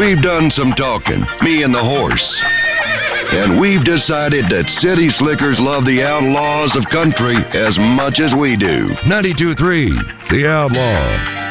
We've done some talking, me and the horse. And we've decided that city slickers love the outlaws of country as much as we do. 92.3, The Outlaw.